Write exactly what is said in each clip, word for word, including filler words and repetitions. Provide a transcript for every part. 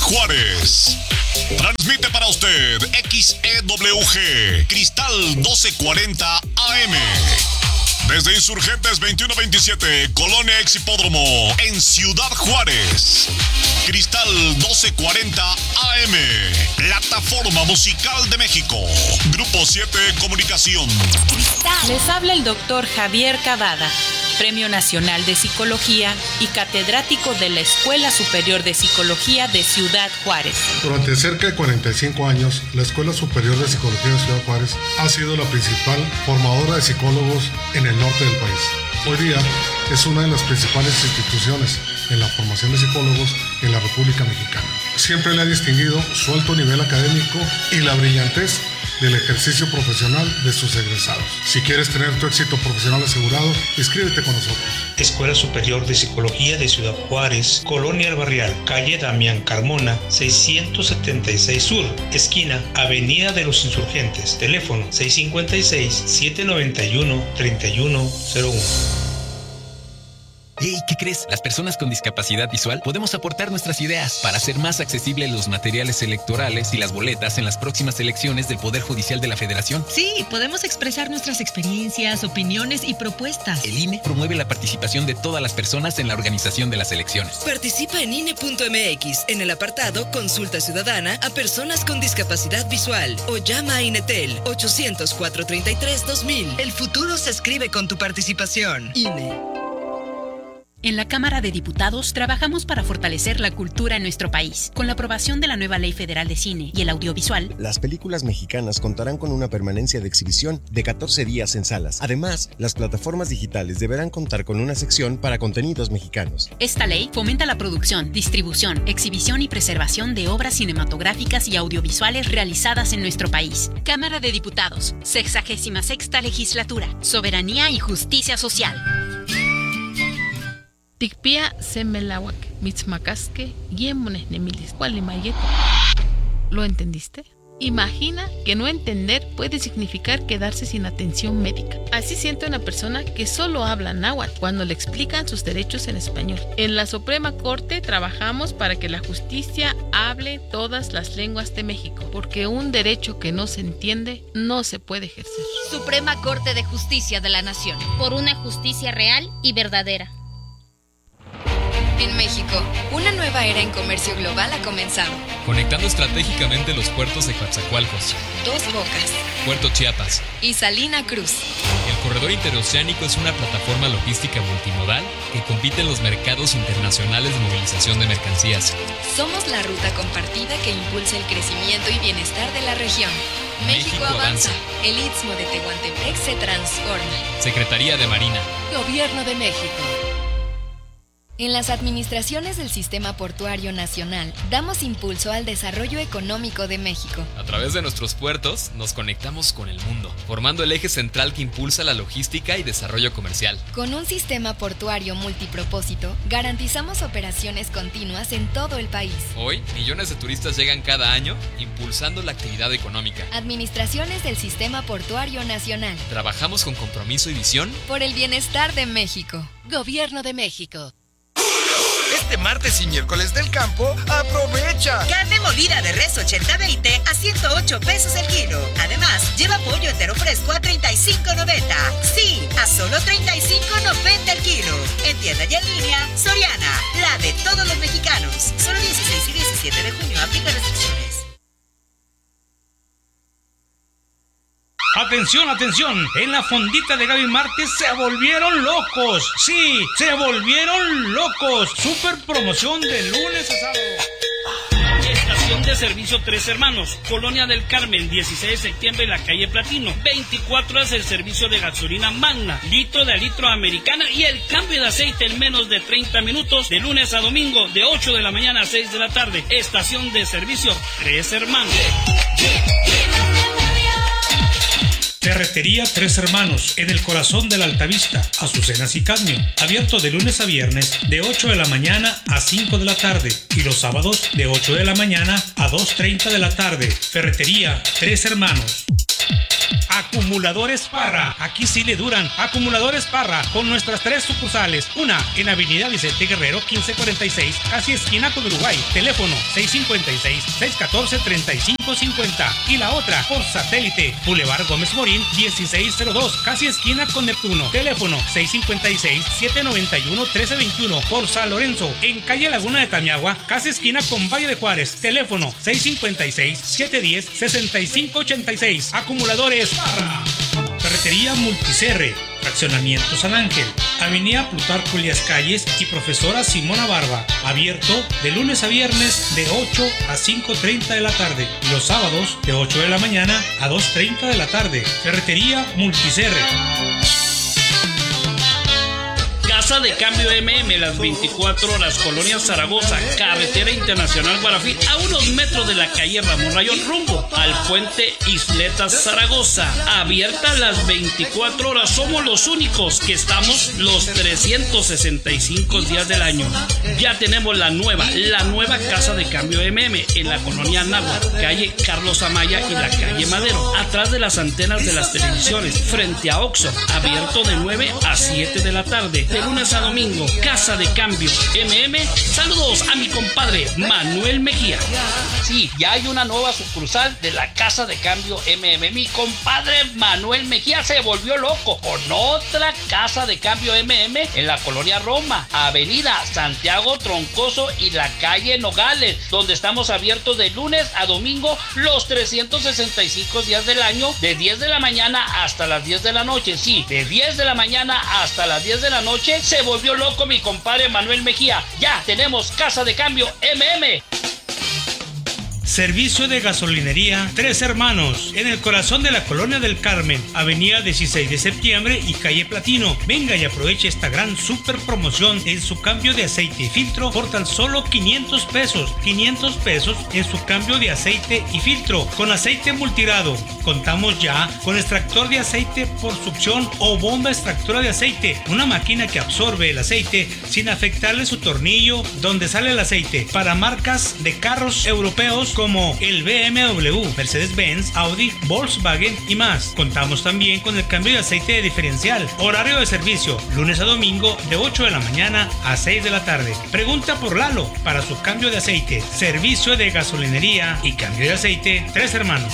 Juárez. Transmite para usted X E W G, Cristal doce cuarenta A M. Desde Insurgentes veintiuno veintisiete, Colonia Ex Hipódromo, en Ciudad Juárez. Cristal doce cuarenta A M, Plataforma Musical de México. Grupo siete Comunicación. Les habla el doctor Javier Cavada, Premio Nacional de Psicología y catedrático de la Escuela Superior de Psicología de Ciudad Juárez. Durante cerca de cuarenta y cinco años, la Escuela Superior de Psicología de Ciudad Juárez ha sido la principal formadora de psicólogos en el norte del país. Hoy día es una de las principales instituciones en la formación de psicólogos en la República Mexicana. Siempre le ha distinguido su alto nivel académico y la brillantez del ejercicio profesional de sus egresados. Si quieres tener tu éxito profesional asegurado, inscríbete con nosotros. Escuela Superior de Psicología de Ciudad Juárez, Colonia El Barrial, calle Damián Carmona, seiscientos setenta y seis Sur, esquina Avenida de los Insurgentes, teléfono seis cinco seis, siete nueve uno, tres uno cero uno. Hey, ¿qué crees? Las personas con discapacidad visual podemos aportar nuestras ideas para hacer más accesibles los materiales electorales y las boletas en las próximas elecciones del Poder Judicial de la Federación. Sí, podemos expresar nuestras experiencias, opiniones y propuestas. El I N E promueve la participación de todas las personas en la organización de las elecciones. Participa en I N E punto M X en el apartado Consulta Ciudadana a personas con discapacidad visual o llama a INETEL ochocientos, cuatrocientos treinta y tres, dos mil. El futuro se escribe con tu participación. I N E. En la Cámara de Diputados trabajamos para fortalecer la cultura en nuestro país. Con la aprobación de la nueva Ley Federal de Cine y el Audiovisual, las películas mexicanas contarán con una permanencia de exhibición de catorce días en salas. Además, las plataformas digitales deberán contar con una sección para contenidos mexicanos. Esta ley fomenta la producción, distribución, exhibición y preservación de obras cinematográficas y audiovisuales realizadas en nuestro país. Cámara de Diputados, sexagésima sexta Legislatura, Soberanía y Justicia Social. Tikpia semelawak, mitzmacasque, yemones nemilis, cualimayeto. ¿Lo entendiste? Imagina que no entender puede significar quedarse sin atención médica. Así siente una persona que solo habla náhuatl cuando le explican sus derechos en español. En la Suprema Corte trabajamos para que la justicia hable todas las lenguas de México, porque un derecho que no se entiende no se puede ejercer. Suprema Corte de Justicia de la Nación, por una justicia real y verdadera. En México, una nueva era en comercio global ha comenzado. Conectando estratégicamente los puertos de Coatzacoalcos, Dos Bocas, Puerto Chiapas y Salina Cruz. El corredor interoceánico es una plataforma logística multimodal que compite en los mercados internacionales de movilización de mercancías. Somos la ruta compartida que impulsa el crecimiento y bienestar de la región. México, México avanza. avanza. El Istmo de Tehuantepec se transforma. Secretaría de Marina. Gobierno de México. En las administraciones del Sistema Portuario Nacional, damos impulso al desarrollo económico de México. A través de nuestros puertos, nos conectamos con el mundo, formando el eje central que impulsa la logística y desarrollo comercial. Con un sistema portuario multipropósito, garantizamos operaciones continuas en todo el país. Hoy, millones de turistas llegan cada año, impulsando la actividad económica. Administraciones del Sistema Portuario Nacional. Trabajamos con compromiso y visión por el bienestar de México. Gobierno de México. Este martes y miércoles del campo, aprovecha. Carne molida de res ochenta veinte a ciento ocho pesos el kilo. Además, lleva pollo entero fresco a treinta y cinco noventa. Sí, a solo treinta y cinco noventa el kilo. En tienda y en línea, Soriana, la de todos los mexicanos. Solo dieciséis y diecisiete de junio, aplica restricciones. Atención, atención, en la fondita de Gaby Márquez se volvieron locos. Sí, se volvieron locos. Super promoción de lunes a sábado. Estación de servicio Tres Hermanos, Colonia del Carmen, dieciséis de septiembre en la calle Platino. veinticuatro horas el servicio de gasolina Magna, litro de a litro americana y el cambio de aceite en menos de treinta minutos, de lunes a domingo, de ocho de la mañana a seis de la tarde. Estación de servicio Tres Hermanos. Ferretería Tres Hermanos, en el corazón de la Altavista, Azucenas y Cadmio. Abierto de lunes a viernes, de ocho de la mañana a cinco de la tarde. Y los sábados, de ocho de la mañana a dos treinta de la tarde. Ferretería Tres Hermanos. Acumuladores Parra. Aquí sí le duran. Acumuladores Parra, con nuestras tres sucursales. Una en Avenida Vicente Guerrero quince cuarenta y seis, casi esquina con Uruguay. Teléfono seis cinco seis, seis uno cuatro, tres cinco cinco cero. Y la otra por satélite, Boulevard Gómez Morín dieciséis cero dos, casi esquina con Neptuno. Teléfono seis cinco seis, siete nueve uno, uno tres dos uno. Por San Lorenzo, en calle Laguna de Tamiagua, casi esquina con Valle de Juárez. Teléfono seis cinco seis, siete uno cero, seis cinco ocho seis. Acumuladores Parra. Ferretería Multicerre, Fraccionamiento San Ángel, Avenida Plutarco Elías Calles y Profesora Simona Barba. Abierto de lunes a viernes de ocho a cinco treinta de la tarde. Y los sábados de ocho de la mañana a dos treinta de la tarde. Ferretería Multicerre. Casa de Cambio M M, las veinticuatro horas, Colonia Zaragoza, Carretera Internacional Guarafí, a unos metros de la calle Ramón Rayón, rumbo al puente Isletas Zaragoza. Abierta las veinticuatro horas, somos los únicos que estamos los trescientos sesenta y cinco días del año. Ya tenemos la nueva, la nueva Casa de Cambio M M en la Colonia Anáhuac, calle Carlos Amaya y la calle Madero, atrás de las antenas de las televisiones, frente a Oxxo, abierto de nueve a siete de la tarde. De lunes a domingo, Casa de Cambio M M. Saludos a mi compadre Manuel Mejía. Sí, ya hay una nueva sucursal de la Casa de Cambio M M. Mi compadre Manuel Mejía se volvió loco con otra Casa de Cambio M M en la Colonia Roma, Avenida Santiago Troncoso y la calle Nogales, donde estamos abiertos de lunes a domingo los trescientos sesenta y cinco días del año, de diez de la mañana hasta las diez de la noche. Sí, de diez de la mañana hasta las diez de la noche. Se volvió loco mi compadre Manuel Mejía. Ya tenemos Casa de Cambio M M. Servicio de gasolinería Tres Hermanos, en el corazón de la Colonia del Carmen, Avenida dieciséis de septiembre y calle Platino. Venga y aproveche esta gran super promoción en su cambio de aceite y filtro por tan solo quinientos pesos. quinientos pesos en su cambio de aceite y filtro con aceite multirado. Contamos ya con extractor de aceite por succión o bomba extractora de aceite, una máquina que absorbe el aceite sin afectarle su tornillo donde sale el aceite, para marcas de carros europeos como el B M W, Mercedes-Benz, Audi, Volkswagen y más. Contamos también con el cambio de aceite de diferencial. Horario de servicio, lunes a domingo de ocho de la mañana a seis de la tarde. Pregunta por Lalo para su cambio de aceite. Servicio de gasolinería y cambio de aceite Tres Hermanos.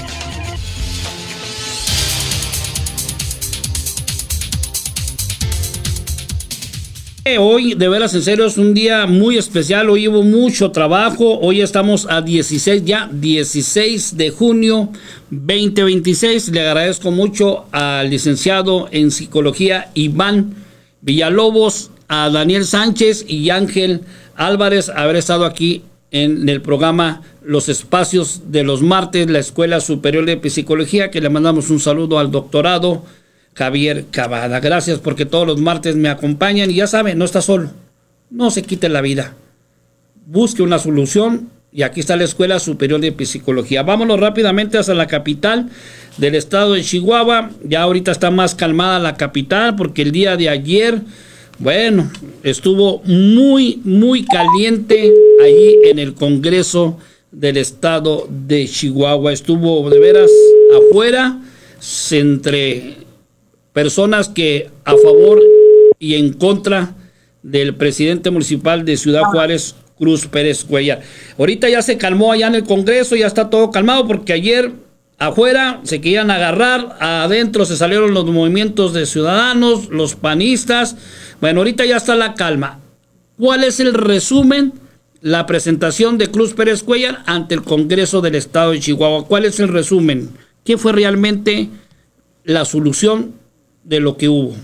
Hoy, de veras, en serio, es un día muy especial. Hoy hubo mucho trabajo. Hoy estamos a dieciséis, ya dieciséis de junio veinte veintiséis. Le agradezco mucho al licenciado en psicología Iván Villalobos, a Daniel Sánchez y Ángel Álvarez haber estado aquí en el programa Los Espacios de los Martes, la Escuela Superior de Psicología, que le mandamos un saludo al doctorado Javier Cavada. Gracias porque todos los martes me acompañan y ya saben, no está solo, no se quite la vida, busque una solución y aquí está la Escuela Superior de Psicología. Vámonos rápidamente hasta la capital del estado de Chihuahua. Ya ahorita está más calmada la capital porque el día de ayer, bueno, estuvo muy, muy caliente allí en el Congreso del estado de Chihuahua. Estuvo de veras afuera, entre personas que a favor y en contra del presidente municipal de Ciudad Juárez, Cruz Pérez Cuellar. Ahorita ya se calmó allá en el Congreso, ya está todo calmado porque ayer afuera se querían agarrar, adentro se salieron los movimientos de ciudadanos, los panistas. Bueno, ahorita ya está la calma. ¿Cuál es el resumen? La presentación de Cruz Pérez Cuellar ante el Congreso del estado de Chihuahua. ¿Cuál es el resumen? ¿Qué fue realmente la solución de lo que hubo?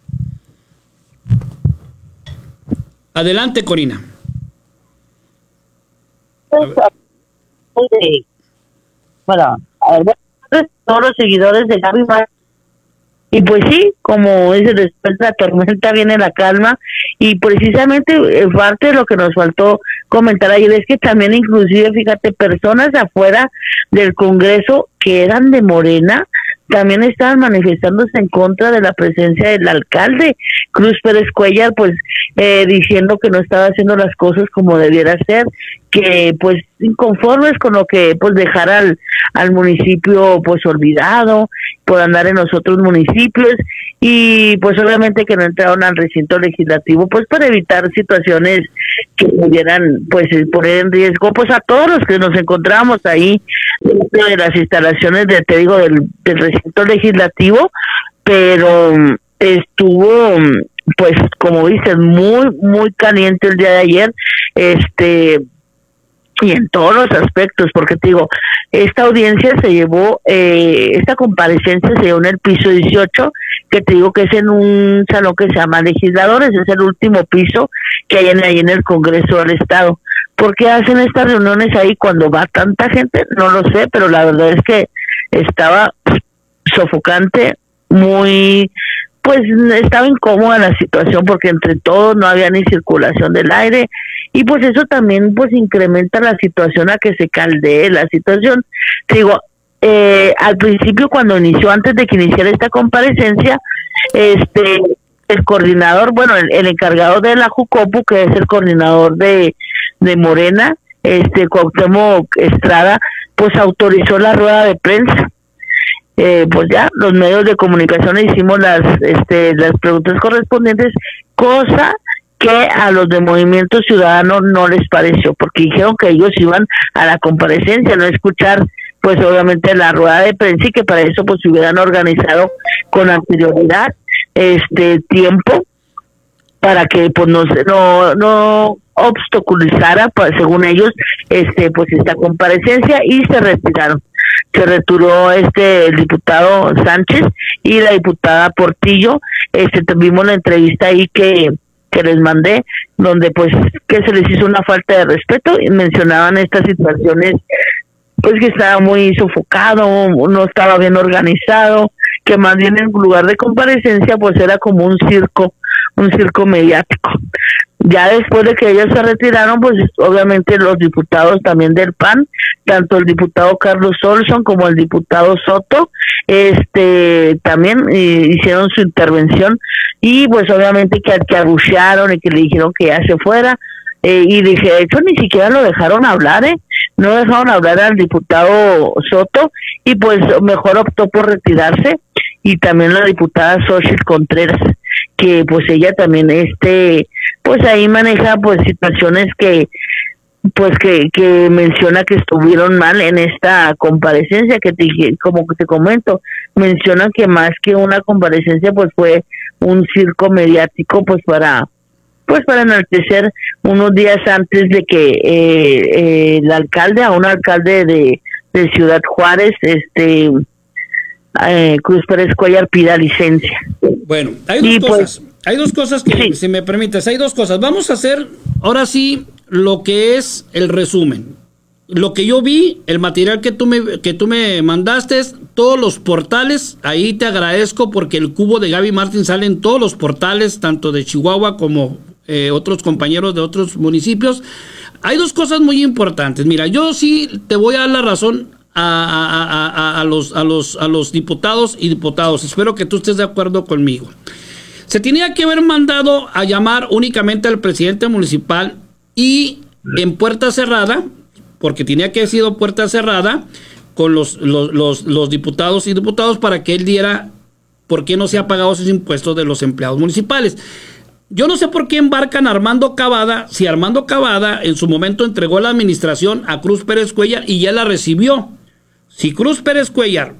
Adelante, Corina. Bueno, todos los seguidores de Gaby Márquez. Y pues sí, como dice, después de la tormenta viene la calma, y precisamente eh, parte de lo que nos faltó comentar ayer es que también inclusive, fíjate, personas afuera del Congreso que eran de Morena, también estaban manifestándose en contra de la presencia del alcalde Cruz Pérez Cuellar, pues eh, diciendo que no estaba haciendo las cosas como debiera ser, que pues inconformes con lo que pues dejara al, al municipio pues olvidado, por andar en los otros municipios, y pues obviamente que no entraron al recinto legislativo, pues para evitar situaciones que pudieran pues poner en riesgo pues a todos los que nos encontramos ahí dentro de las instalaciones de, te digo, del, del recinto legislativo, pero estuvo pues como dices muy muy caliente el día de ayer, este y en todos los aspectos, porque te digo, esta audiencia se llevó, eh, esta comparecencia se llevó en el piso dieciocho, que te digo que es en un salón que se llama Legisladores, es el último piso que hay en, ahí en el Congreso del Estado. ¿Por qué hacen estas reuniones ahí cuando va tanta gente? No lo sé, pero la verdad es que estaba sofocante, muy... pues estaba incómoda la situación porque entre todos no había ni circulación del aire, y pues eso también pues incrementa la situación a que se caldee la situación. Te digo, eh, al principio cuando inició, antes de que iniciara esta comparecencia, este el coordinador, bueno, el, el encargado de la Jucopu, que es el coordinador de, de Morena, este Cuauhtémoc Estrada, pues autorizó la rueda de prensa. Eh, pues ya los medios de comunicación hicimos las este las preguntas correspondientes, cosa que a los de Movimiento Ciudadano no les pareció, porque dijeron que ellos iban a la comparecencia, no a escuchar pues obviamente la rueda de prensa, y que para eso pues se hubieran organizado con anterioridad este tiempo para que pues no no no obstaculizara, pues, según ellos, este pues esta comparecencia, y se retiraron. Se retiró este el diputado Sánchez y la diputada Portillo. Este tuvimos la entrevista ahí que que les mandé, donde pues que se les hizo una falta de respeto, y mencionaban estas situaciones, pues que estaba muy sofocado, no estaba bien organizado, que más bien en lugar de comparecencia pues era como un circo, un circo mediático. Ya después de que ellos se retiraron, pues obviamente los diputados también del P A N, tanto el diputado Carlos Olson como el diputado Soto, este también eh, hicieron su intervención, y pues obviamente que, que abuchearon y que le dijeron que ya se fuera, eh, y dije, de hecho ni siquiera lo dejaron hablar, eh no dejaron hablar al diputado Soto, y pues mejor optó por retirarse, y también la diputada Xochitl Contreras, que pues ella también este pues ahí maneja pues situaciones que pues que, que menciona que estuvieron mal en esta comparecencia, que te, como que te comento, menciona que más que una comparecencia pues fue un circo mediático pues para pues para enaltecer unos días antes de que eh, eh, el alcalde, a un alcalde de, de Ciudad Juárez, este eh, Cruz Pérez Cuellar, pida licencia. Bueno, hay dos y cosas, pues, hay dos cosas que, sí. si me permites, hay dos cosas. Vamos a hacer ahora sí lo que es el resumen. Lo que yo vi, el material que tú me que tú me mandaste, todos los portales, ahí te agradezco porque el cubo de Gaby Martín sale en todos los portales, tanto de Chihuahua como eh, otros compañeros de otros municipios. Hay dos cosas muy importantes. Mira, yo sí te voy a dar la razón a, a, a, a, los, a, los, a los diputados y diputados. Espero que tú estés de acuerdo conmigo. Se tenía que haber mandado a llamar únicamente al presidente municipal y en puerta cerrada, porque tenía que haber sido puerta cerrada con los, los, los, los diputados y diputados para que él diera por qué no se ha pagado esos impuestos de los empleados municipales. Yo no sé por qué embarcan a Armando Cavada, si Armando Cavada en su momento entregó la administración a Cruz Pérez Cuellar y ya la recibió. Si Cruz Pérez Cuellar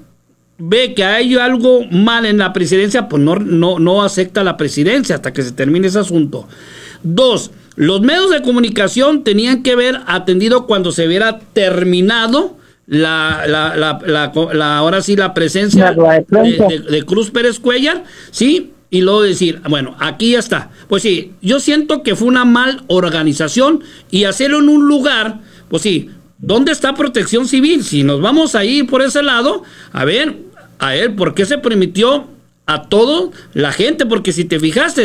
ve que hay algo mal en la presidencia, pues no, no, no acepta la presidencia hasta que se termine ese asunto. Dos, los medios de comunicación tenían que haber atendido cuando se hubiera terminado la, la, la, la, la, la ahora sí la presencia de, de, de Cruz Pérez Cuellar, ¿sí? Y luego decir, bueno, aquí ya está. Pues sí, yo siento que fue una mal organización y hacerlo en un lugar, pues sí, ¿dónde está Protección Civil? Si nos vamos a ir por ese lado, a ver, a él, ¿por qué se permitió a toda la gente? Porque si te fijaste,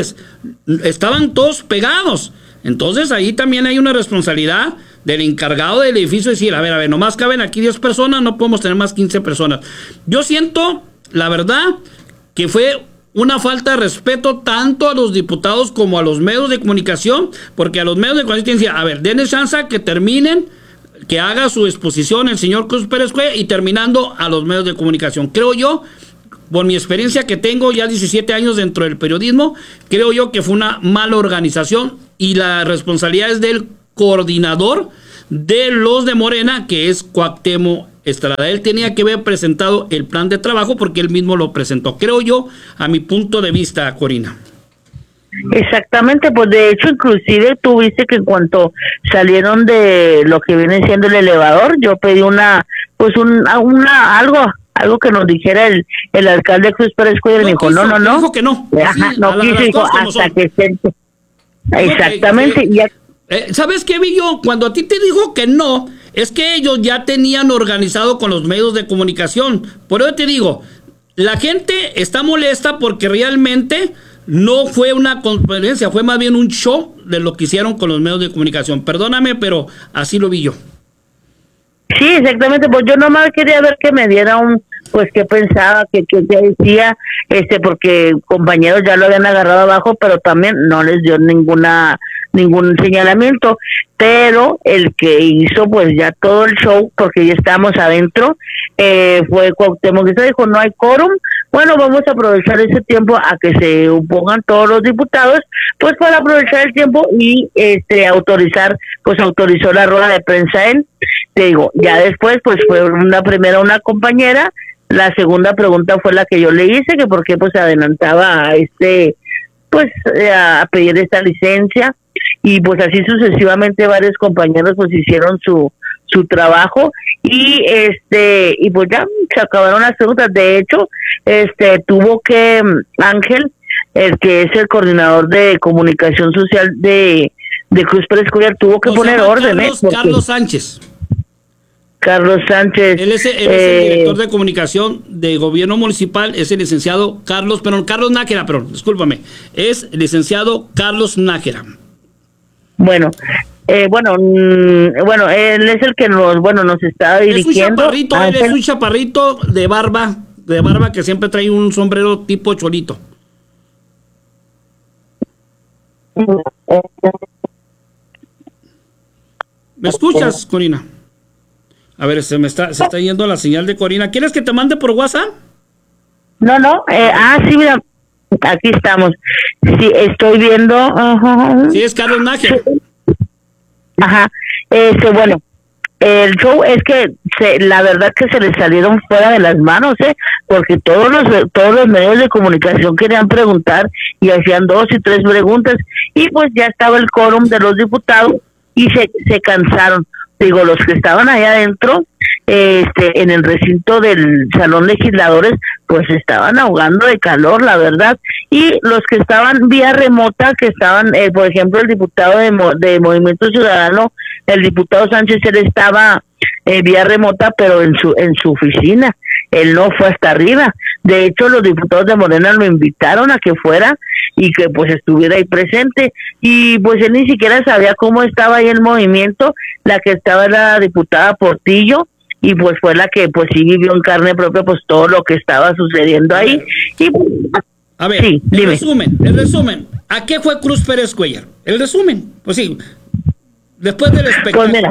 estaban todos pegados. Entonces ahí también hay una responsabilidad del encargado del edificio decir, a ver, a ver, nomás caben aquí diez personas, no podemos tener más quince personas. Yo siento, la verdad, que fue una falta de respeto tanto a los diputados como a los medios de comunicación, porque a los medios de comunicación decía, a ver, denle chance a que terminen, que haga su exposición el señor Cruz Pérez Cuellar y terminando a los medios de comunicación. Creo yo, por mi experiencia que tengo ya diecisiete años dentro del periodismo, creo yo que fue una mala organización y la responsabilidad es del coordinador de los de Morena, que es Cuauhtémoc Estrada. Él tenía que haber presentado el plan de trabajo porque él mismo lo presentó, creo yo, a mi punto de vista, Corina. Exactamente, pues de hecho inclusive tú viste que en cuanto salieron de lo que viene siendo el elevador, yo pedí una, pues un, una, algo, algo que nos dijera el, el alcalde Cruz Pérez Cuellar, y me dijo, no, no, no, dijo que no, ajá, sí, no quiso, dijo, hasta que se, exactamente, eh, ya. Eh, ¿Sabes qué, Villo? Cuando a ti te dijo que no, es que ellos ya tenían organizado con los medios de comunicación. Por eso te digo, la gente está molesta porque realmente no fue una conferencia, fue más bien un show de lo que hicieron con los medios de comunicación. Perdóname, pero así lo vi yo. Sí, exactamente, pues yo nomás quería ver que me diera un, pues qué pensaba, que qué decía, este, porque compañeros ya lo habían agarrado abajo, pero también no les dio ninguna ningún señalamiento, pero el que hizo pues ya todo el show, porque ya estábamos adentro, eh, fue Cuauhtémoc, que se dijo, no hay quórum, bueno, vamos a aprovechar ese tiempo a que se opongan todos los diputados, pues para aprovechar el tiempo y este autorizar, pues autorizó la rueda de prensa él, te digo, ya después pues fue una primera una compañera, la segunda pregunta fue la que yo le hice, que por qué pues se adelantaba a este, pues a pedir esta licencia, y pues así sucesivamente varios compañeros pues hicieron su su trabajo y este y pues ya se acabaron las preguntas. De hecho, este tuvo que Ángel, el que es el coordinador de comunicación social de, de Cruz Pérez Cuellar, tuvo que O poner sea, orden. Carlos, ¿eh? Carlos Sánchez. Carlos Sánchez. Él es, él es eh, el director de comunicación de gobierno municipal, es el licenciado Carlos, perdón, Carlos Nájera, perdón, discúlpame, es el licenciado Carlos Nájera. Bueno, eh, bueno, mm, bueno, él es el que nos, bueno, nos está dirigiendo. Es un chaparrito, él Ángel. es un chaparrito de barba, de barba que siempre trae un sombrero tipo cholito. ¿Me escuchas, Corina? A ver, se me está, se está yendo la señal de Corina. ¿Quieres que te mande por WhatsApp? No, no, eh, ah, sí, mira, aquí estamos. Sí, estoy viendo. Ajá. Sí, es Carlos Nájera. Ajá, este, bueno, el show es que se, la verdad que se les salieron fuera de las manos, ¿eh? Porque todos los todos los medios de comunicación querían preguntar y hacían dos y tres preguntas y pues ya estaba el quórum de los diputados y se, se cansaron. Digo, los que estaban allá adentro, este, en el recinto del Salón Legisladores, pues estaban ahogando de calor, la verdad, y los que estaban vía remota, que estaban, eh, por ejemplo, el diputado de, de Movimiento Ciudadano, el diputado Sánchez, él estaba eh, vía remota, pero en su en su oficina, él no fue hasta arriba. De hecho, los diputados de Morena lo invitaron a que fuera y que pues estuviera ahí presente, y pues él ni siquiera sabía cómo estaba ahí el movimiento. La que estaba era la diputada Portillo, y pues fue la que pues sí vivió en carne propia pues todo lo que estaba sucediendo ahí. Y a ver, sí, el dime. resumen, el resumen, ¿a qué fue Cruz Pérez Cuellar? El resumen, pues sí, después del espectáculo. Pues mira,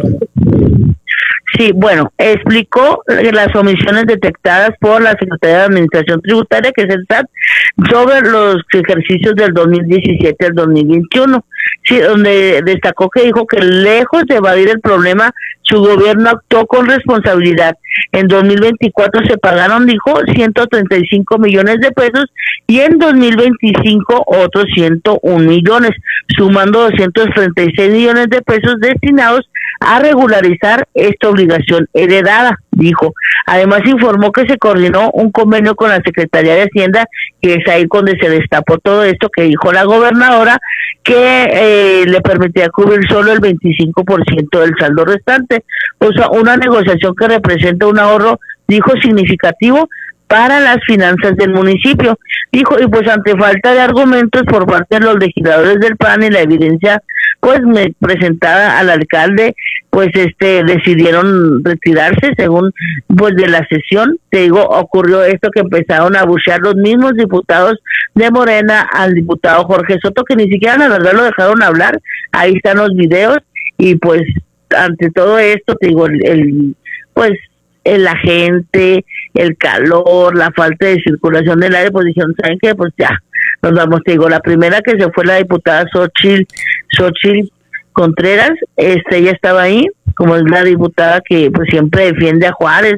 sí, bueno, explicó las omisiones detectadas por la Secretaría de Administración Tributaria, que es el S A T, sobre los ejercicios del dos mil diecisiete al dos mil veintiuno. Sí, donde destacó que dijo que lejos de evadir el problema, su gobierno actuó con responsabilidad. En dos mil veinticuatro se pagaron, dijo, ciento treinta y cinco millones de pesos y en dos mil veinticinco otros ciento un millones, sumando doscientos treinta y seis millones de pesos destinados a regularizar esta obligación heredada, dijo. Además informó que se coordinó un convenio con la Secretaría de Hacienda, que es ahí donde se destapó todo esto que dijo la gobernadora, que eh, le permitía cubrir solo el veinticinco por ciento del saldo restante. O sea, una negociación que representa un ahorro, dijo, significativo para las finanzas del municipio. Dijo, y pues ante falta de argumentos por parte de los legisladores del P A N y la evidencia pues me presentada al alcalde, pues este decidieron retirarse según pues de la sesión. Te digo, ocurrió esto que empezaron a buchear los mismos diputados de Morena al diputado Jorge Soto, que ni siquiera la verdad lo dejaron hablar. Ahí están los videos y pues ante todo esto te digo, el, el pues eh, la gente, el calor, la falta de circulación del aire, pues dijeron, ¿saben qué? Pues ya, nos vamos, te digo, la primera que se fue la diputada Xochitl, Xochitl Contreras, este, ella estaba ahí, como es la diputada que pues siempre defiende a Juárez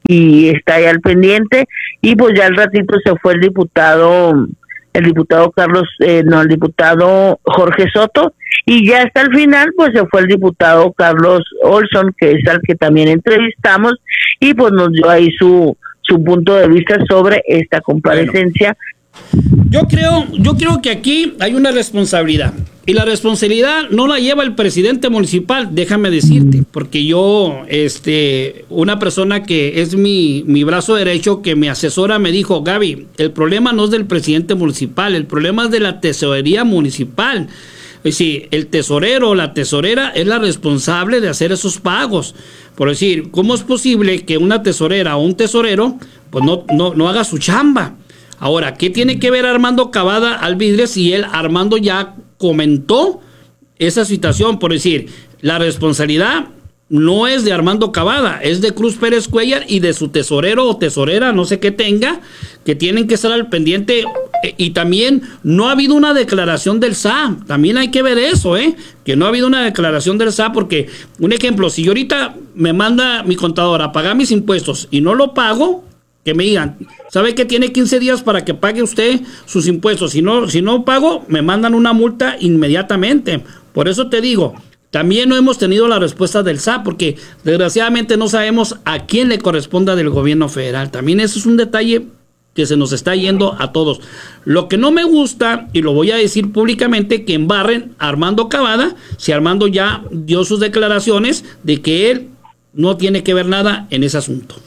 y está ahí al pendiente, y pues ya al ratito se fue el diputado, el diputado Carlos, eh, no, el diputado Jorge Soto, y ya hasta el final pues se fue el diputado Carlos Olson, que es al que también entrevistamos, y pues nos dio ahí su, su punto de vista sobre esta comparecencia. Bueno, yo creo, yo creo que aquí hay una responsabilidad. Y la responsabilidad no la lleva el presidente municipal, déjame decirte, porque yo, este, una persona que es mi, mi brazo derecho, que me asesora, me dijo, Gaby, el problema no es del presidente municipal, el problema es de la tesorería municipal. Es decir, el tesorero o la tesorera es la responsable de hacer esos pagos. Por decir, ¿cómo es posible que una tesorera o un tesorero pues no, no, no haga su chamba? Ahora, ¿qué tiene que ver Armando Cavada Alvidre si él, Armando, ya comentó esa situación? Por decir, la responsabilidad no es de Armando Cavada, es de Cruz Pérez Cuellar y de su tesorero o tesorera, no sé qué tenga, que tienen que estar al pendiente. Y también no ha habido una declaración del S A, también hay que ver eso, ¿eh? Que no ha habido una declaración del S A, porque, un ejemplo, si yo ahorita me manda mi contador a pagar mis impuestos y no lo pago, que me digan, ¿sabe que tiene quince días para que pague usted sus impuestos? Si no, si no pago, me mandan una multa inmediatamente. Por eso te digo, también no hemos tenido la respuesta del S A, porque desgraciadamente no sabemos a quién le corresponda del gobierno federal. También eso es un detalle que se nos está yendo a todos. Lo que no me gusta, y lo voy a decir públicamente, que embarren a Armando Cavada, si Armando ya dio sus declaraciones de que él no tiene que ver nada en ese asunto.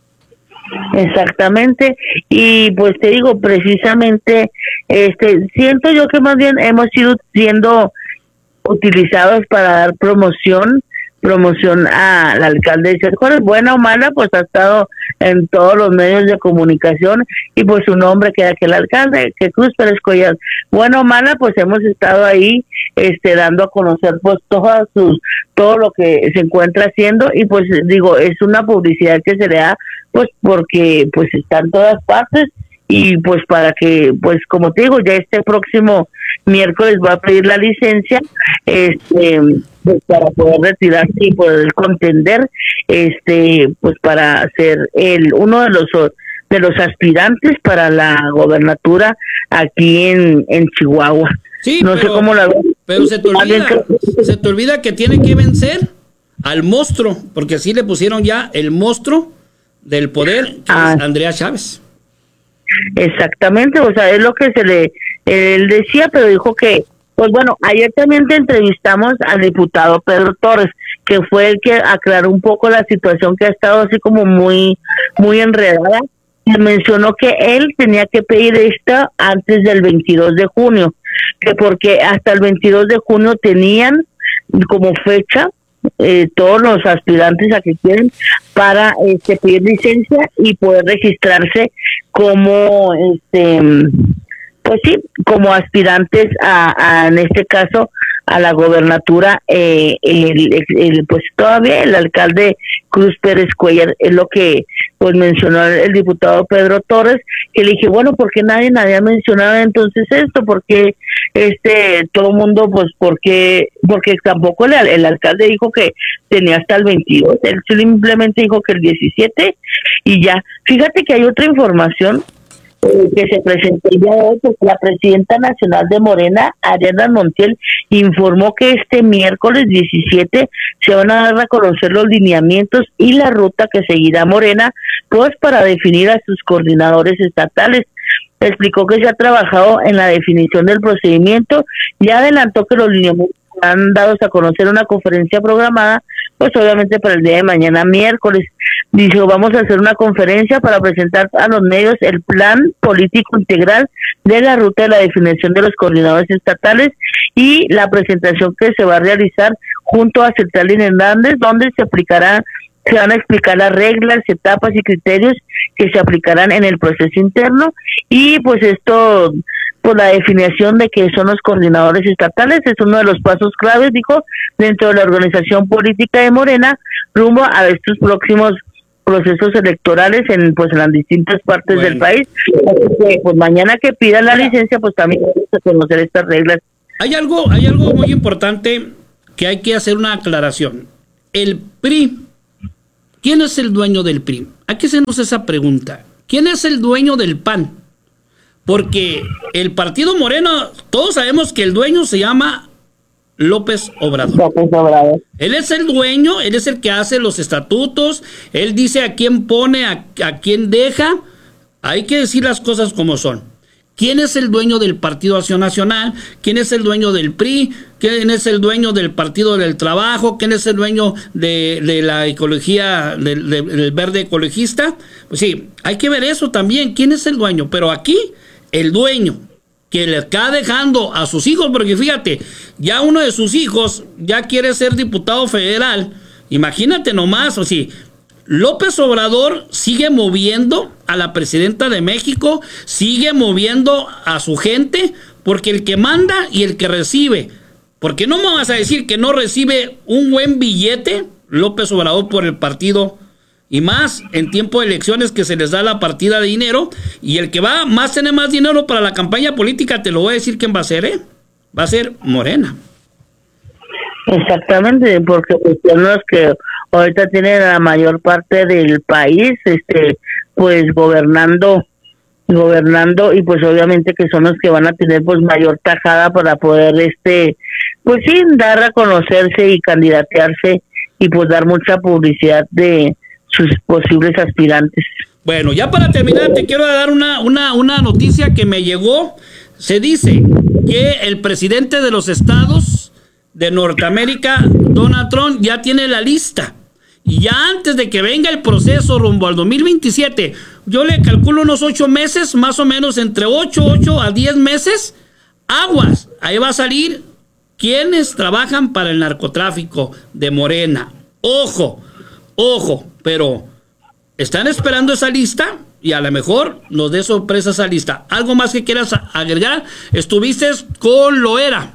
Exactamente, y pues te digo, precisamente, este, siento yo que más bien hemos ido siendo utilizados para dar promoción, promoción al alcalde de Ciudad Juárez, buena o mala, pues ha estado en todos los medios de comunicación, y pues su nombre queda que el alcalde, que Cruz Pérez Cuellar, buena o mala, pues hemos estado ahí, este, dando a conocer pues todas sus, todo lo que se encuentra haciendo, y pues digo, es una publicidad que se le da pues porque pues está en todas partes, y pues para que, pues como te digo, ya este próximo miércoles va a pedir la licencia, este, pues para poder retirarse y poder contender, este, pues para ser el uno de los de los aspirantes para la gobernatura aquí en, en Chihuahua. Sí, no pero, sé cómo la pero se te olvida, se te olvida que tiene que vencer al monstruo, porque así le pusieron ya el monstruo del poder, que ah, es Andrea Chávez. Exactamente, o sea, es lo que se le, él decía, pero dijo que, pues bueno, ayer también te entrevistamos al diputado Pedro Torres, que fue el que aclaró un poco la situación que ha estado así como muy, muy enredada, y mencionó que él tenía que pedir esto antes del veintidós de junio, que porque hasta el veintidós de junio tenían como fecha Eh, todos los aspirantes a que quieren para este pedir licencia y poder registrarse como este pues sí como aspirantes a, a en este caso a la gobernatura, eh, el, el, el pues todavía el alcalde Cruz Pérez Cuellar, es lo que pues mencionó el, el diputado Pedro Torres, que le dije, bueno, ¿por qué nadie nadie ha mencionado entonces esto? Porque este todo el mundo, pues porque porque tampoco el, el alcalde dijo que tenía hasta el veintidós, él simplemente dijo que el diecisiete y ya. Fíjate que hay otra información que se presentó el día de hoy, porque la presidenta nacional de Morena, Ariadna Montiel, informó que este miércoles diecisiete se van a dar a conocer los lineamientos y la ruta que seguirá Morena, pues para definir a sus coordinadores estatales. Explicó que se ha trabajado en la definición del procedimiento y adelantó que los lineamientos han dado a conocer una conferencia programada, pues obviamente para el día de mañana miércoles. Dijo, vamos a hacer una conferencia para presentar a los medios el plan político integral de la ruta de la definición de los coordinadores estatales y la presentación que se va a realizar junto a Centralín Hernández, donde se aplicará se van a explicar las reglas, etapas y criterios que se aplicarán en el proceso interno, y pues esto, pues la definición de que son los coordinadores estatales es uno de los pasos claves, dijo, dentro de la organización política de Morena rumbo a estos próximos procesos electorales en pues en las distintas partes Bueno. del país. Así que, pues mañana que pidan la licencia, pues también vamos a conocer estas reglas. Hay algo, hay algo muy importante que hay que hacer una aclaración. El P R I, ¿quién es el dueño del P R I? Hay que hacernos esa pregunta. ¿Quién es el dueño del P A N? Porque el partido Moreno, todos sabemos que el dueño se llama López Obrador. López Obrador. Él es el dueño, él es el que hace los estatutos, él dice a quién pone, a, a quién deja. Hay que decir las cosas como son. ¿Quién es el dueño del Partido Acción Nacional? ¿Quién es el dueño del P R I? ¿Quién es el dueño del Partido del Trabajo? ¿Quién es el dueño de, de la ecología, del, del verde ecologista? Pues sí, hay que ver eso también. ¿Quién es el dueño? Pero aquí, el dueño que le está dejando a sus hijos, porque fíjate, ya uno de sus hijos ya quiere ser diputado federal. Imagínate nomás, o sí. López Obrador sigue moviendo a la presidenta de México, sigue moviendo a su gente, porque el que manda y el que recibe, porque no me vas a decir que no recibe un buen billete López Obrador por el partido, y más en tiempo de elecciones que se les da la partida de dinero, y el que va más tiene más dinero para la campaña política, te lo voy a decir quién va a ser, ¿eh? Va a ser Morena. Exactamente, porque pues, son los que ahorita tienen la mayor parte del país, este, pues gobernando, gobernando y pues obviamente que son los que van a tener pues mayor tajada para poder, este, pues sí, dar a conocerse y candidatearse y pues dar mucha publicidad de sus posibles aspirantes. Bueno, ya para terminar te quiero dar una, una, una noticia que me llegó. Se dice que el presidente de los estados de Norteamérica, Donald Trump, ya tiene la lista. Y ya antes de que venga el proceso rumbo al dos mil veintisiete, yo le calculo unos ocho meses, más o menos entre ocho, ocho a diez meses, aguas. Ahí va a salir quienes trabajan para el narcotráfico de Morena. Ojo, ojo, pero están esperando esa lista y a lo mejor nos dé sorpresa esa lista. ¿Algo más que quieras agregar? Estuviste con Loera.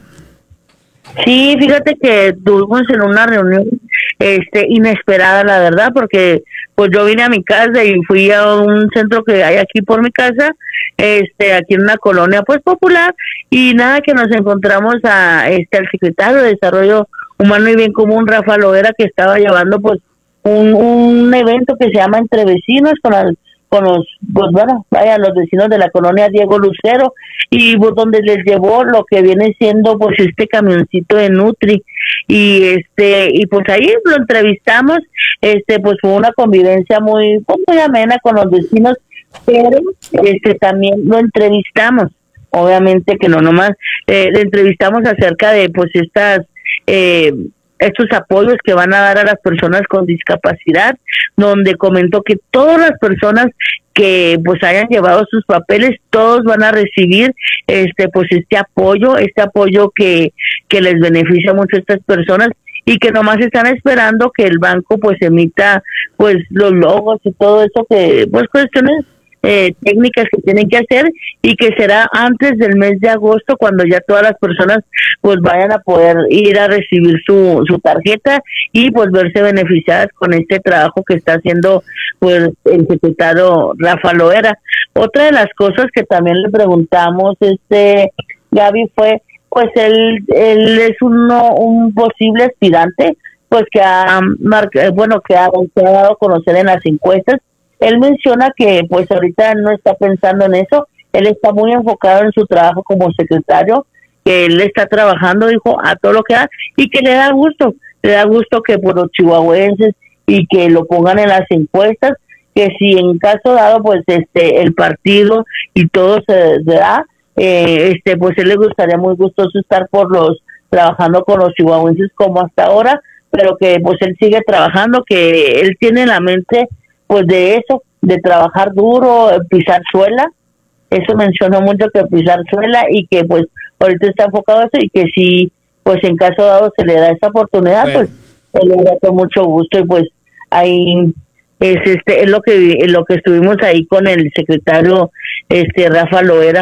Sí, fíjate que estuvimos en una reunión este inesperada, la verdad, porque pues yo vine a mi casa y fui a un centro que hay aquí por mi casa, este aquí en una colonia pues popular, y nada que nos encontramos a este al secretario de Desarrollo Humano y Bien Común, Rafa Loera, que estaba llevando pues un, un evento que se llama Entre Vecinos con el con los, pues bueno, vaya, los vecinos de la colonia Diego Lucero, y pues, donde les llevó lo que viene siendo pues este camioncito de Nutri, y este, y pues ahí lo entrevistamos, este, pues fue una convivencia muy, pues, muy amena con los vecinos, pero este también lo entrevistamos, obviamente que no nomás, eh, le entrevistamos acerca de pues estas, eh, estos apoyos que van a dar a las personas con discapacidad, donde comentó que todas las personas que pues hayan llevado sus papeles, todos van a recibir este pues este apoyo, este apoyo que, que les beneficia mucho a estas personas, y que nomás están esperando que el banco pues emita pues los logos y todo eso, que pues cuestiones Eh, técnicas que tienen que hacer, y que será antes del mes de agosto cuando ya todas las personas pues vayan a poder ir a recibir su, su tarjeta y pues verse beneficiadas con este trabajo que está haciendo pues el secretario Rafa Loera. Otra de las cosas que también le preguntamos, este Gaby, fue pues él, él es uno, un posible aspirante pues que ha marcado, bueno, que ha, que ha dado a conocer en las encuestas. Él menciona que pues ahorita no está pensando en eso, él está muy enfocado en su trabajo como secretario, que él está trabajando, dijo, a todo lo que da, y que le da gusto, le da gusto que por los chihuahuenses y que lo pongan en las encuestas, que si en caso dado pues este el partido y todo se, se da, eh, este pues él le gustaría muy gustoso estar por los, trabajando con los chihuahuenses como hasta ahora, pero que pues él sigue trabajando, que él tiene en la mente pues de eso, de trabajar duro, pisar suela, eso mencionó mucho, que pisar suela, y que pues ahorita está enfocado a eso, y que si pues en caso dado se le da esa oportunidad, bueno, pues él le da con mucho gusto, y pues ahí es este es lo que es lo que estuvimos ahí con el secretario este Rafa Loera,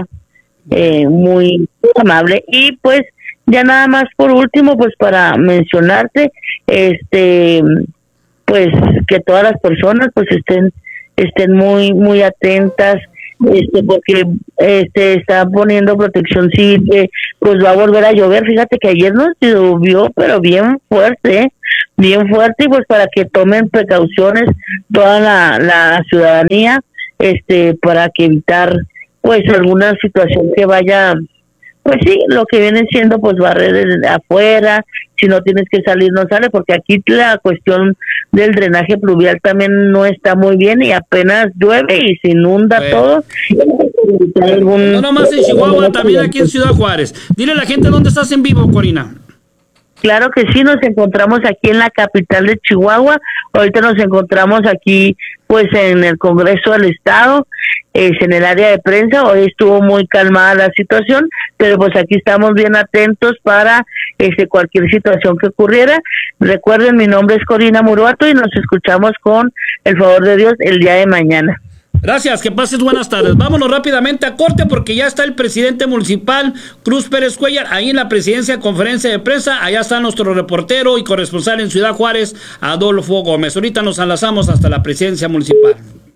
eh, muy amable. Y pues ya nada más por último, pues para mencionarte, este pues que todas las personas pues estén estén muy muy atentas, este porque este está poniendo protección civil, que pues va a volver a llover. Fíjate que ayer nos llovió pero bien fuerte, ¿eh? bien fuerte, y pues para que tomen precauciones toda la, la ciudadanía, este para que evitar pues alguna situación que vaya, pues sí, lo que viene siendo pues barrer afuera. Si no tienes que salir, no sale, porque aquí la cuestión del drenaje pluvial también no está muy bien y apenas llueve y se inunda Bueno. todo. Algún... No nomás en Chihuahua, también aquí en Ciudad Juárez. Dile a la gente dónde estás en vivo, Corina. Claro que sí, nos encontramos aquí en la capital de Chihuahua. Ahorita nos encontramos aquí pues en el Congreso del Estado, es en el área de prensa. Hoy estuvo muy calmada la situación, pero pues aquí estamos bien atentos para este cualquier situación que ocurriera. Recuerden, mi nombre es Corina Muruato y nos escuchamos con el favor de Dios el día de mañana. Gracias, que pases buenas tardes. Vámonos rápidamente a corte porque ya está el presidente municipal, Cruz Pérez Cuellar, ahí en la presidencia, conferencia de prensa. Allá está nuestro reportero y corresponsal en Ciudad Juárez, Adolfo Gómez. Ahorita nos enlazamos hasta la presidencia municipal.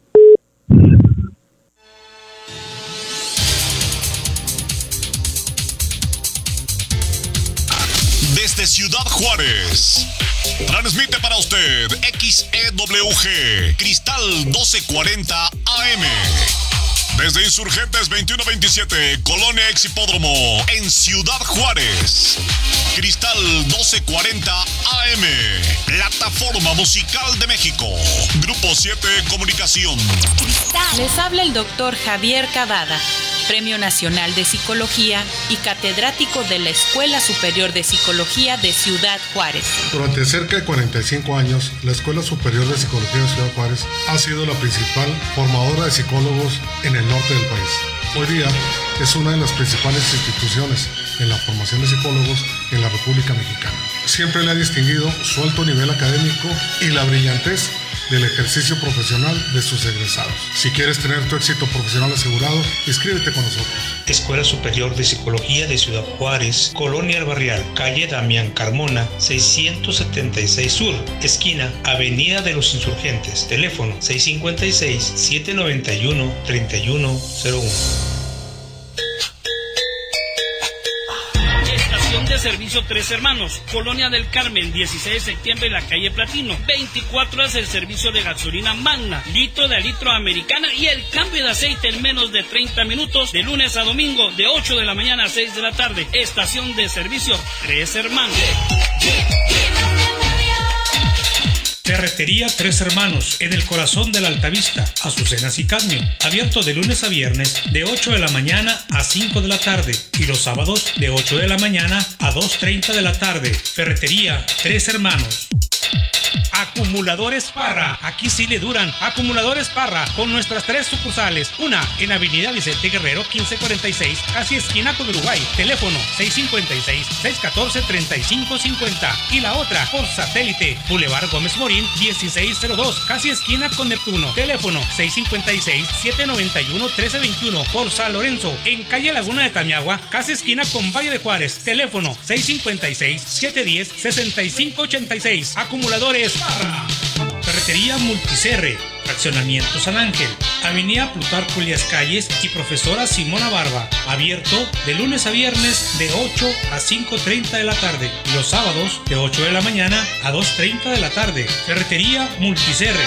Desde Ciudad Juárez, transmite para usted X E W G, Cristal doce cuarenta A M. Desde Insurgentes veintiuno veintisiete, Colonia Exhipódromo, en Ciudad Juárez. Cristal doce cuarenta A M, Plataforma Musical de México. Grupo siete Comunicación. Les habla el doctor Javier Cavada, Premio Nacional de Psicología y catedrático de la Escuela Superior de Psicología de Ciudad Juárez. Durante cerca de cuarenta y cinco años, la Escuela Superior de Psicología de Ciudad Juárez ha sido la principal formadora de psicólogos en el norte del país. Hoy día es una de las principales instituciones en la formación de psicólogos en la República Mexicana. Siempre le ha distinguido su alto nivel académico y la brillantez del ejercicio profesional de sus egresados. Si quieres tener tu éxito profesional asegurado, inscríbete con nosotros. Escuela Superior de Psicología de Ciudad Juárez, Colonia El Barrial, calle Damián Carmona, seiscientos setenta y seis Sur, esquina Avenida de los Insurgentes. Teléfono seis cinco seis, siete nueve uno, tres uno cero uno. De servicio Tres Hermanos, Colonia del Carmen, dieciséis de septiembre, la calle Platino. veinticuatro horas el servicio de gasolina Magna, litro de litro americana y el cambio de aceite en menos de treinta minutos, de lunes a domingo, de ocho de la mañana a seis de la tarde. Estación de servicio Tres Hermanos. Ferretería Tres Hermanos, en el corazón de la Altavista, Azucenas y Cadmio. Abierto de lunes a viernes, de ocho de la mañana a cinco de la tarde. Y los sábados, de ocho de la mañana a dos treinta de la tarde. Ferretería Tres Hermanos. Acumuladores Parra, aquí sí le duran. Acumuladores Parra, con nuestras tres sucursales. Una en Avenida Vicente Guerrero quince cuarenta y seis, casi esquina con Uruguay. Teléfono seis cinco seis, seis uno cuatro, tres cinco cinco cero. Y la otra por satélite, Boulevard Gómez Morín dieciséis cero dos, casi esquina con Neptuno. Teléfono seis cinco seis, siete nueve uno, uno tres dos uno. Por San Lorenzo, en calle Laguna de Tamiagua, casi esquina con Valle de Juárez. Teléfono seis cinco seis, siete uno cero, seis cinco ocho seis. Acumuladores Parra. Ferretería Multicerre, Fraccionamiento San Ángel, Avenida Plutarco Elías Calles y Profesora Simona Barba. Abierto de lunes a viernes de ocho a cinco treinta de la tarde y los sábados de ocho de la mañana a dos treinta de la tarde. Ferretería Multicerre.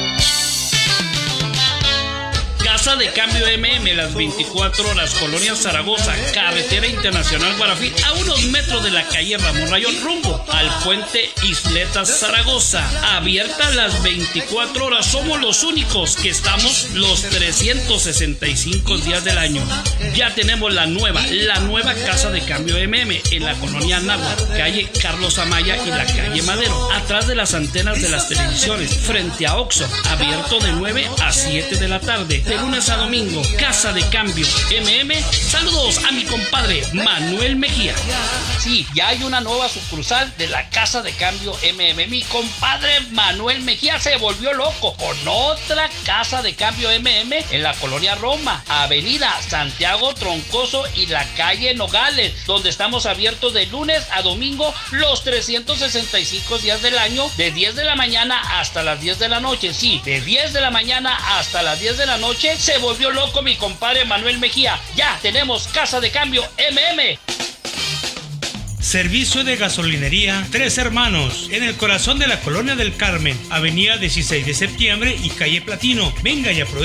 Casa de Cambio M M, las veinticuatro horas, Colonia Zaragoza, Carretera Internacional Guarafí, a unos metros de la calle Ramón Rayón, rumbo al puente Isletas Zaragoza. Abierta las veinticuatro horas, somos los únicos que estamos los trescientos sesenta y cinco días del año. Ya tenemos la nueva, la nueva Casa de Cambio M M en la colonia Náhuatl, calle Carlos Amaya y la calle Madero, atrás de las antenas de las televisiones, frente a Oxxo, abierto de nueve a siete de la tarde, de lunes lunes a domingo. Casa de Cambio M M. Saludos a mi compadre Manuel Mejía. Sí, ya hay una nueva sucursal de la Casa de Cambio M M. Mi compadre Manuel Mejía se volvió loco con otra Casa de Cambio M M en la colonia Roma, Avenida Santiago Troncoso y la calle Nogales, donde estamos abiertos de lunes a domingo los trescientos sesenta y cinco días del año, de diez de la mañana hasta las diez de la noche. Sí, de diez de la mañana hasta las diez de la noche. Se volvió loco mi compadre Manuel Mejía. Ya tenemos Casa de Cambio M M. Servicio de gasolinería Tres Hermanos, en el corazón de la colonia del Carmen, avenida dieciséis de septiembre y calle Platino. Venga y aproveche